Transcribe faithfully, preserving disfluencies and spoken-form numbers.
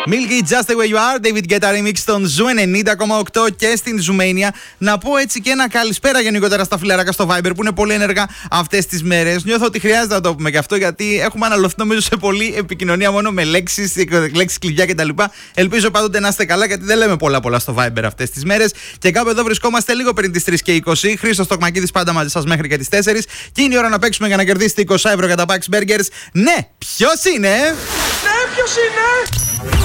Milky, Just the way you are, David Guetta remix στον Ζου ενενήντα κόμμα οκτώ και στην Ζουμania. Να πω έτσι και ένα καλησπέρα γενικότερα στα φιλαράκια στο Viber που είναι πολύ ενεργά αυτές τις μέρες. Νιώθω ότι χρειάζεται να το πούμε και αυτό, γιατί έχουμε αναλωθεί νομίζω σε πολλή επικοινωνία μόνο με λέξεις, λέξεις κλειδιά κτλ. Ελπίζω πάντοτε να είστε καλά, γιατί δεν λέμε πολλά πολλά στο Viber αυτές τις μέρες. Και κάπου εδώ βρισκόμαστε λίγο πριν τις τρεις και είκοσι. Χρήστος Τοκμακίδης πάντα μαζί σας μέχρι και τις τέσσερις. Και είναι η ώρα να παίξουμε για να κερδίσετε είκοσι ευρώ για τα Pax Burgers. Ναι, ποιος είναι? Ναι, ποιος είναι?